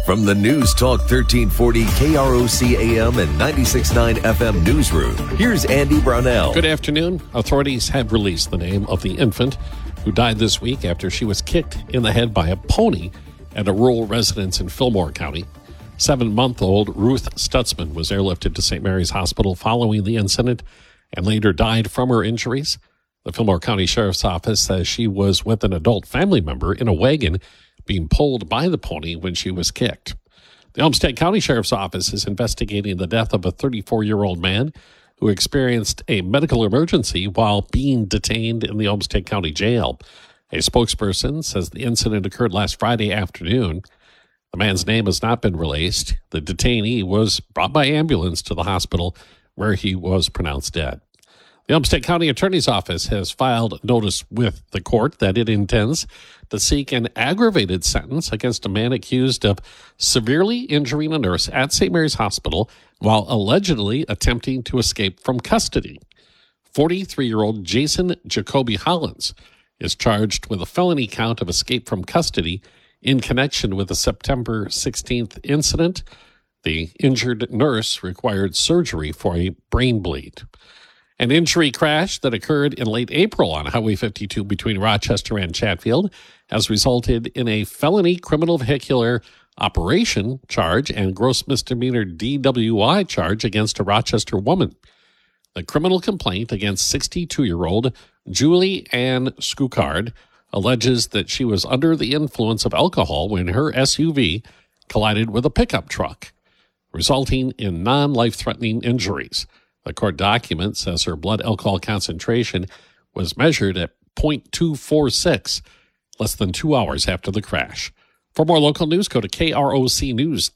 From the News Talk 1340 KROC AM and 96.9 FM newsroom, here's Andy Brownell. Good afternoon. Authorities have released the name of the infant who died this week after she was kicked in the head by a pony at a rural residence in Fillmore County. 7-month-old Ruth Stutzman was airlifted to St. Mary's Hospital following the incident and later died from her injuries. The Fillmore County Sheriff's Office says she was with an adult family member in a wagon being pulled by the pony when she was kicked. The Olmsted County Sheriff's Office is investigating the death of a 34-year-old man who experienced a medical emergency while being detained in the Olmsted County Jail. A spokesperson says the incident occurred last Friday afternoon. The man's name has not been released. The detainee was brought by ambulance to the hospital where he was pronounced dead. The Olmsted County Attorney's Office has filed notice with the court that it intends to seek an aggravated sentence against a man accused of severely injuring a nurse at St. Mary's Hospital while allegedly attempting to escape from custody. 43-year-old Jason Jacoby Hollins is charged with a felony count of escape from custody in connection with the September 16th incident. The injured nurse required surgery for a brain bleed. An injury crash that occurred in late April on Highway 52 between Rochester and Chatfield has resulted in a felony criminal vehicular operation charge and gross misdemeanor DWI charge against a Rochester woman. The criminal complaint against 62-year-old Julie Ann Scoocard alleges that she was under the influence of alcohol when her SUV collided with a pickup truck, resulting in non-life-threatening injuries. The court document says her blood alcohol concentration was measured at 0.246, less than 2 hours after the crash. For more local news, go to krocnews.com.